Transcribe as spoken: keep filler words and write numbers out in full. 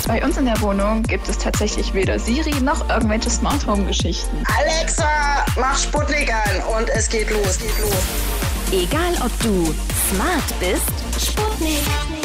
Bei uns in der Wohnung gibt es tatsächlich weder Siri noch irgendwelche Smart Home Geschichten. Alexa, mach Sputnik an und es geht los, geht los. Egal ob du smart bist, Sputnik